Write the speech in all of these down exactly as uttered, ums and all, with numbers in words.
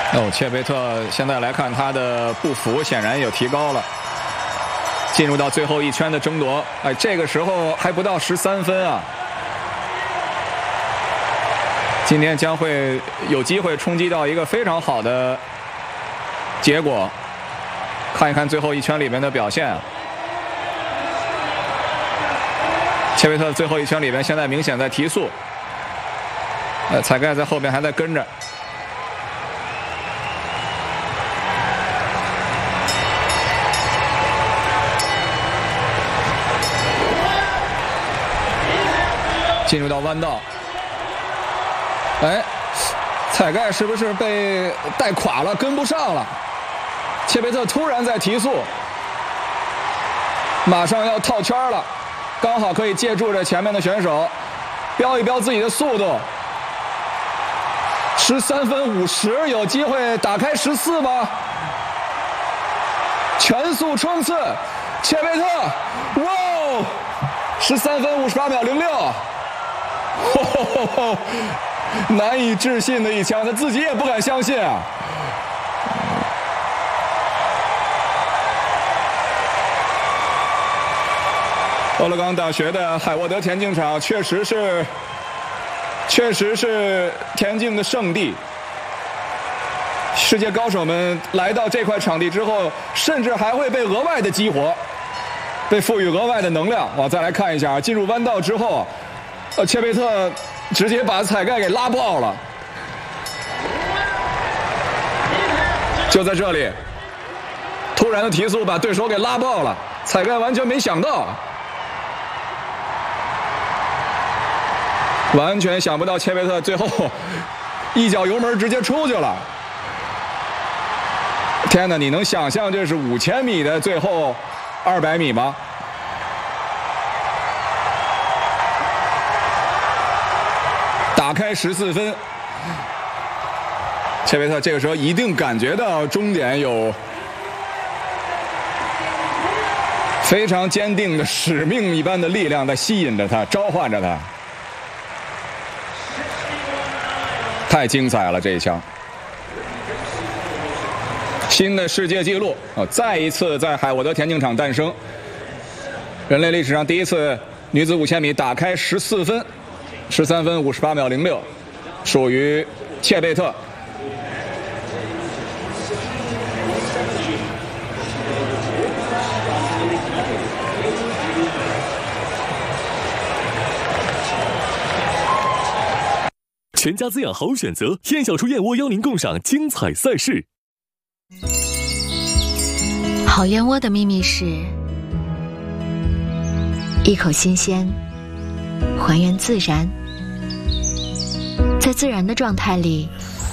哦，切贝特现在来看他的步幅显然有提高了，进入到最后一圈的争夺。哎，这个时候还不到十三分啊，今天将会有机会冲击到一个非常好的结果。看一看最后一圈里面的表现啊，切贝特最后一圈里面现在明显在提速，呃，彩盖在后边还在跟着。进入到弯道，哎，彩盖是不是被带垮了，跟不上了？切贝特突然在提速，马上要套圈了，刚好可以借助着前面的选手，飙一飙自己的速度。十三分五十，有机会打开十四吗？全速冲刺，切贝特，哇哦，十三分五十八秒零六。哦，难以置信的一枪，他自己也不敢相信啊！俄勒冈大学的海沃德田径场确实是，确实是田径的圣地。世界高手们来到这块场地之后，甚至还会被额外的激活，被赋予额外的能量。我再来看一下，进入弯道之后。呃，切贝特直接把彩盖给拉爆了，就在这里，突然的提速把对手给拉爆了，彩盖完全没想到，完全想不到切贝特最后一脚油门直接出去了。天哪，你能想象这是五千米的最后二百米吗？打开十四分，切贝特这个时候一定感觉到终点有非常坚定的使命一般的力量在吸引着他，召唤着他。太精彩了这一枪！新的世界纪录啊，再一次在海沃德田径场诞生，人类历史上第一次女子五千米打开十四分。十三分五十八秒零六，属于切贝特。 全家滋养好选择，燕小厨燕窝邀您共赏精彩赛事。 好燕窝的秘密是一口新鲜，还原自然，在自然的状态里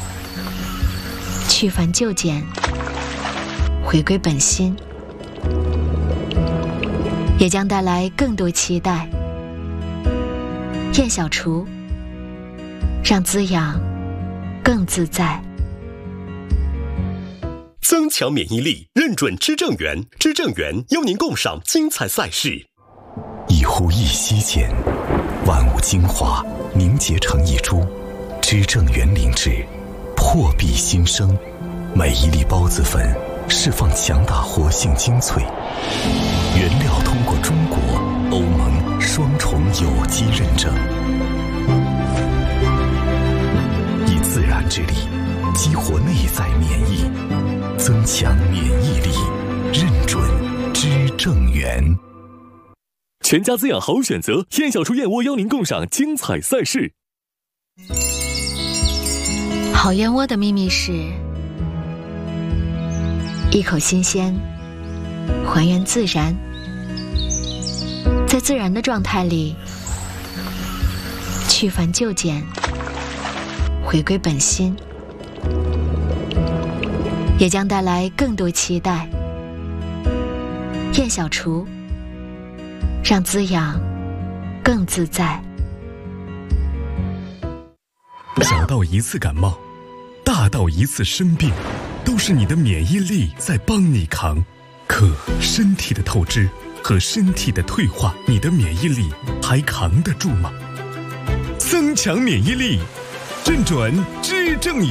去繁就简，回归本心，也将带来更多期待。燕小厨，让滋养更自在。 增强免疫力，认准知正源，知正源邀您共赏精彩赛事。 一呼一吸间，万物精华凝结成一株，知正源灵芝，破壁新生。每一粒孢子粉释放强大活性精粹，原料通过中国、欧盟双重有机认证，以自然之力激活内在免疫，增强免疫力，认准知正源。 全家滋养好选择，燕小厨燕窝邀您共赏精彩赛事。 好燕窝的秘密是一口新鲜，还原自然，在自然的状态里去繁就简，回归本心，也将带来更多期待。燕小厨，让滋养更自在。 小到一次感冒，大到一次生病，都是你的免疫力在帮你扛。可身体的透支和身体的退化，你的免疫力还扛得住吗？增强免疫力，认准知正源。